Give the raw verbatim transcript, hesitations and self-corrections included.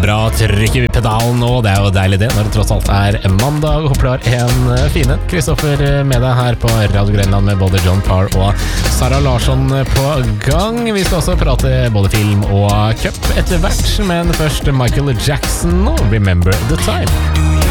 bra, trykker vi pedalen nå. Det er jo deilig det, når det tross alt er mandag. Håper du har en fin en. Kristoffer med deg her på Radio Grenland med både John Parr og Sara Larsson på gang. Vi skal også prate både film og cup etter hvert, men først Michael Jackson og Remember the Time.